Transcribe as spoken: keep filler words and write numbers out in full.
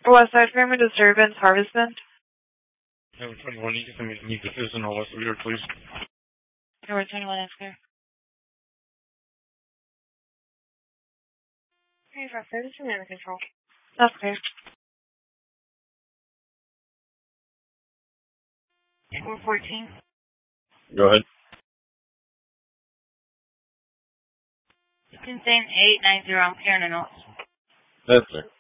Westside Family Disturbance, Harvestman. Number twenty-one, you can send me the need decision on West Leader, please. Number twenty-one, that's clear. three five thirty, under control. That's clear. four fourteen. Go ahead. You can say eight nine zero, I'm clearing the notes. That's it.